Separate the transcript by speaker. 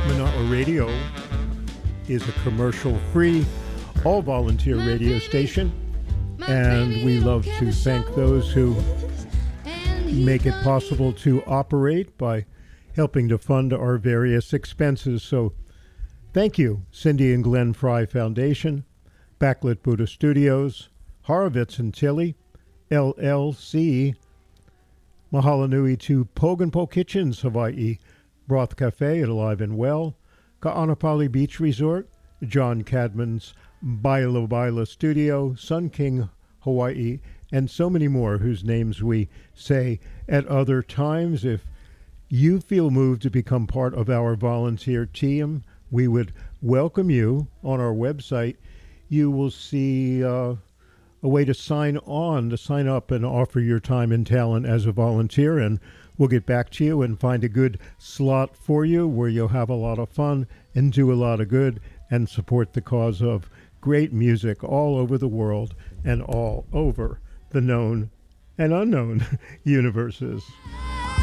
Speaker 1: Manana Radio is a commercial-free, all-volunteer radio station, and we love to thank those who make it possible to operate by helping to fund our various expenses. So thank you, Cindy and Glenn Fry Foundation, Backlit Buddha Studios, Horowitz and Tilly, LLC, Mahalo nui to Poganpo Kitchens, Hawaii, Broth Cafe at Alive and Well, Ka'anapali Beach Resort, John Cadman's Baila Baila Studio, Sun King, Hawaii, and so many more whose names we say at other times. If you feel moved to become part of our volunteer team, we would welcome you. On our website, you will see a way to sign up and offer your time and talent as a volunteer, and we'll get back to you and find a good slot for you where you'll have a lot of fun and do a lot of good and support the cause of great music all over the world and all over the known and unknown universes.